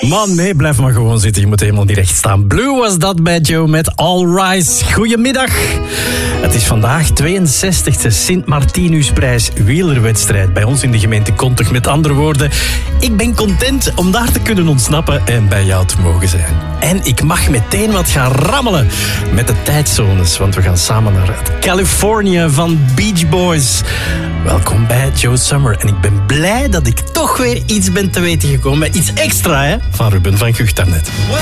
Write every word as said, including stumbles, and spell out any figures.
Man, nee, blijf maar gewoon zitten. Je moet helemaal niet recht staan. Blue was dat bij Joe met All Rise. Goedemiddag. Het is vandaag tweeënzestigste Sint-Martinusprijs wielerwedstrijd bij ons in de gemeente Kontich. Met andere woorden, ik ben content om daar te kunnen ontsnappen en bij jou te mogen zijn. En ik mag meteen wat gaan rammelen met de tijdzones, want we gaan samen naar het Californië van Beach Boys. Welkom bij Joe Summer. En ik ben blij dat ik toch weer iets ben te weten gekomen. Iets extra, hè, van Ruben van Gucht daarnet.